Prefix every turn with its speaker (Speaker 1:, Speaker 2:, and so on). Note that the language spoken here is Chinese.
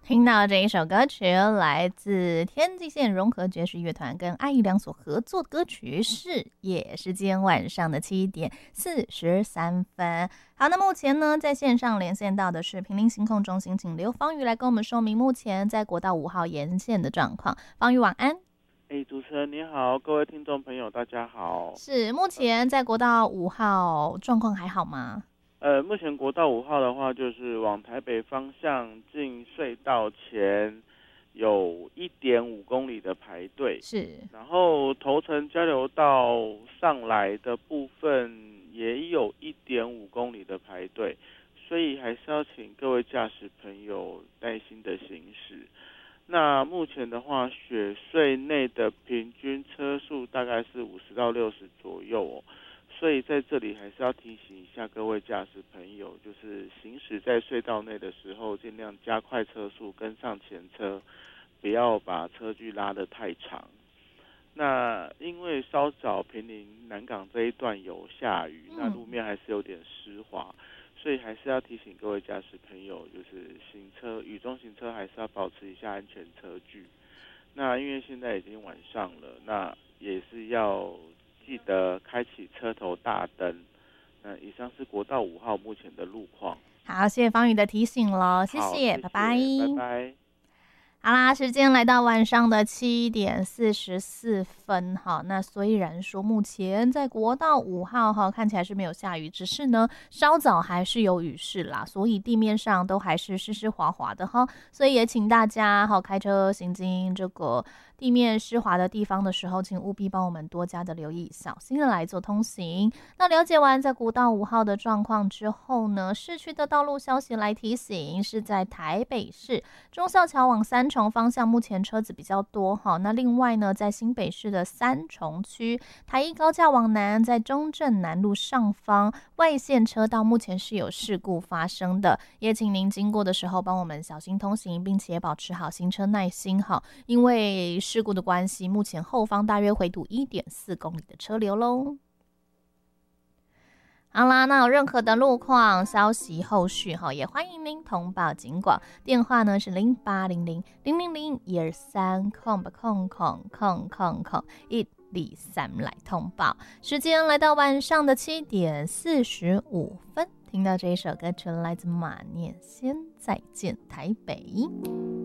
Speaker 1: 听到这一首歌曲来自天际线融合爵士乐团跟艾怡良所合作的歌曲是也是今天晚上的7:43。好，那目前呢在线上连线到的是屏林行控中心，请刘芳瑜来跟我们说明目前在国道5号沿线的状况。芳瑜晚安。
Speaker 2: 主持人你好，各位听众朋友大家好。
Speaker 1: 是，目前在国道5号状况还好吗？
Speaker 2: 目前国道5号的话，就是往台北方向进隧道前有1.5公里的排队，
Speaker 1: 是，
Speaker 2: 然后头城交流道上来的部分也有1.5公里的排队，所以还是要请各位驾驶朋友耐心的行驶。那目前的话，雪隧内的平均车速大概是50到60左右哦。所以在这里还是要提醒一下各位驾驶朋友，就是行驶在隧道内的时候，尽量加快车速，跟上前车，不要把车距拉得太长。那因为稍早坪林南港这一段有下雨，那路面还是有点湿滑，所以还是要提醒各位驾驶朋友，就是雨中行车还是要保持一下安全车距。那因为现在已经晚上了，那也是要记得开启车头大灯。以上是国道5号目前的路况。
Speaker 1: 好，谢谢芳瑜的提醒咯，谢谢，拜拜，
Speaker 2: 拜拜。
Speaker 1: 好啦，时间来到晚上的7:44。好，那虽然说目前在国道5号看起来是没有下雨，只是呢稍早还是有雨势啦，所以地面上都还是湿湿滑滑的哈，所以也请大家开车行经这个地面湿滑的地方的时候，请务必帮我们多加的留意，小心的来做通行。那了解完在国道5号的状况之后呢，市区的道路消息来提醒，是在台北市忠孝桥往三重方向目前车子比较多哈。那另外呢，在新北市的三重区台一高架往南，在中正南路上方外线车道目前是有事故发生的，也请您经过的时候帮我们小心通行，并且保持好行车耐心哈，因为事故的关系，目前后方大约回堵1.4公里的车流咯。好啦，那有任何的路况消息后续也欢迎您通报警广，电话呢是0800-000-123-123来通报。时间来到晚上的7:45，听到这一首歌曲来自马念先，再见台北。